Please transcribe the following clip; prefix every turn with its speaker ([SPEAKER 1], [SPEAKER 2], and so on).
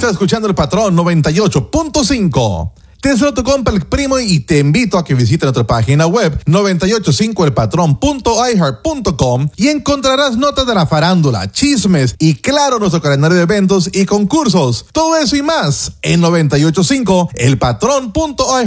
[SPEAKER 1] Estás escuchando El Patrón 98.5. Te saludo tu compa El Primo y te invito a que visites nuestra página web 985elpatrón.iheart.com y encontrarás notas de la farándula, chismes y claro nuestro calendario de eventos y concursos. Todo eso y más en 985elpatrón.iheart.com.